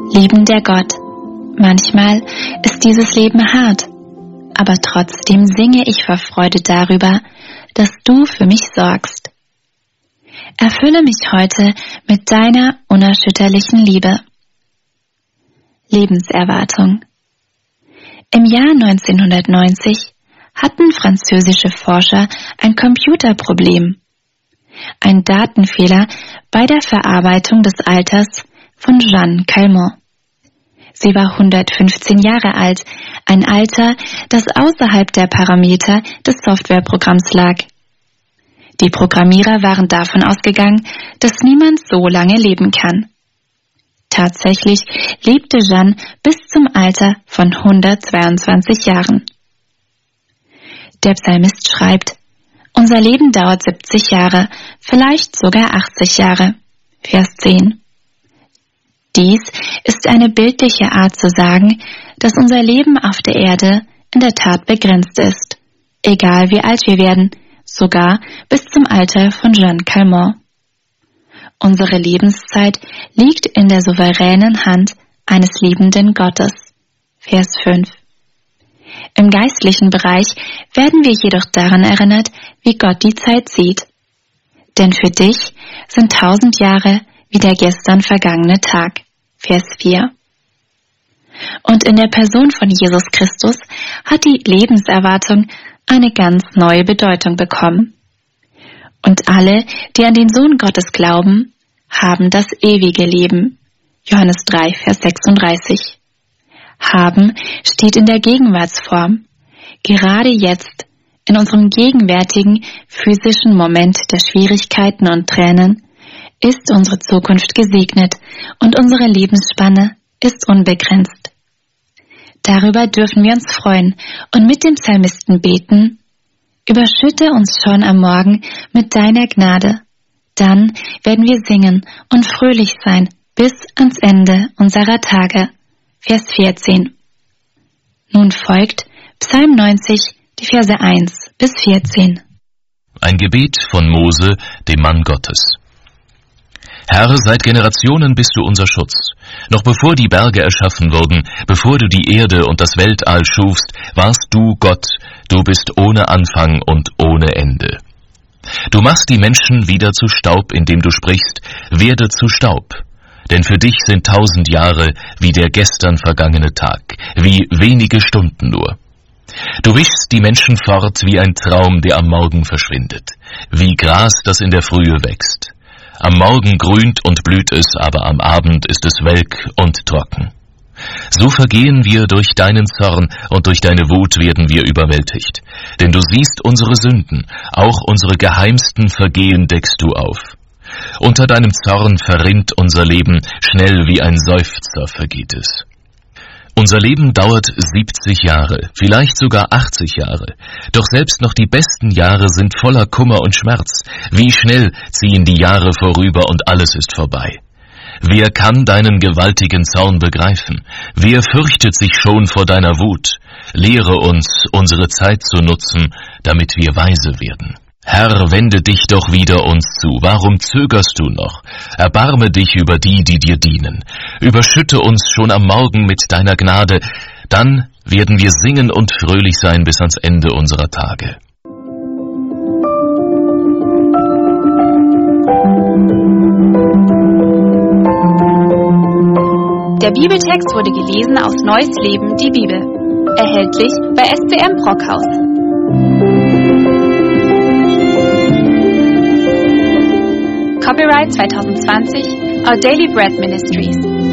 Liebender Gott, manchmal ist dieses Leben hart, aber trotzdem singe ich vor Freude darüber, dass du für mich sorgst. Erfülle mich heute mit deiner unerschütterlichen Liebe. Lebenserwartung. Im Jahr 1990 hatten französische Forscher ein Computerproblem. Ein Datenfehler bei der Verarbeitung des Alters von Jeanne Calment. Sie war 115 Jahre alt, ein Alter, das außerhalb der Parameter des Softwareprogramms lag. Die Programmierer waren davon ausgegangen, dass niemand so lange leben kann. Tatsächlich lebte Jeanne bis zum Alter von 122 Jahren. Der Psalmist schreibt: Unser Leben dauert 70 Jahre, vielleicht sogar 80 Jahre. Vers 10. Dies ist eine bildliche Art zu sagen, dass unser Leben auf der Erde in der Tat begrenzt ist, egal wie alt wir werden, sogar bis zum Alter von Jeanne Calment. Unsere Lebenszeit liegt in der souveränen Hand eines liebenden Gottes. Vers 5. Im geistlichen Bereich werden wir jedoch daran erinnert, wie Gott die Zeit sieht. Denn für dich sind 1000 Jahre wie der gestern vergangene Tag. Vers 4. Und in der Person von Jesus Christus hat die Lebenserwartung eine ganz neue Bedeutung bekommen. Und alle, die an den Sohn Gottes glauben, haben das ewige Leben. Johannes 3, Vers 36. Haben steht in der Gegenwartsform. Gerade jetzt, in unserem gegenwärtigen physischen Moment der Schwierigkeiten und Tränen, ist unsere Zukunft gesegnet und unsere Lebensspanne ist unbegrenzt. Darüber dürfen wir uns freuen und mit dem Psalmisten beten: Überschütte uns schon am Morgen mit deiner Gnade. Dann werden wir singen und fröhlich sein bis ans Ende unserer Tage. Vers 14. Nun folgt Psalm 90, die Verse 1 bis 14. Ein Gebet von Mose, dem Mann Gottes. Herr, seit Generationen bist du unser Schutz. Noch bevor die Berge erschaffen wurden, bevor du die Erde und das Weltall schufst, warst du Gott, du bist ohne Anfang und ohne Ende. Du machst die Menschen wieder zu Staub, indem du sprichst: Werde zu Staub. Denn für dich sind 1000 Jahre wie der gestern vergangene Tag, wie wenige Stunden nur. Du wischst die Menschen fort wie ein Traum, der am Morgen verschwindet, wie Gras, das in der Frühe wächst. Am Morgen grünt und blüht es, aber am Abend ist es welk und trocken. So vergehen wir durch deinen Zorn und durch deine Wut werden wir überwältigt. Denn du siehst unsere Sünden, auch unsere geheimsten Vergehen deckst du auf. Unter deinem Zorn verrinnt unser Leben, schnell wie ein Seufzer vergeht es. Unser Leben dauert 70 Jahre, vielleicht sogar 80 Jahre. Doch selbst noch die besten Jahre sind voller Kummer und Schmerz. Wie schnell ziehen die Jahre vorüber und alles ist vorbei. Wer kann deinen gewaltigen Zorn begreifen? Wer fürchtet sich schon vor deiner Wut? Lehre uns, unsere Zeit zu nutzen, damit wir weise werden. Herr, wende dich doch wieder uns zu. Warum zögerst du noch? Erbarme dich über die, die dir dienen. Überschütte uns schon am Morgen mit deiner Gnade. Dann werden wir singen und fröhlich sein bis ans Ende unserer Tage. Der Bibeltext wurde gelesen aus Neues Leben, die Bibel. Erhältlich bei SCM Brockhaus. Copyright 2020, Our Daily Bread Ministries.